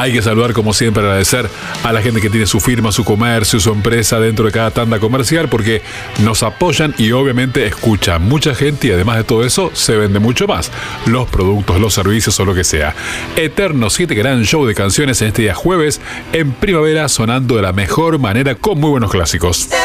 Hay que saludar, como siempre, agradecer a la gente que tiene su firma, su comercio, su empresa dentro de cada tanda comercial, porque nos apoyan y obviamente escuchan mucha gente y además de todo eso se vende mucho más. Los productos, los servicios o lo que sea. Eterno 7, gran show de canciones en este día jueves, en primavera, sonando de la mejor manera con muy buenos clásicos.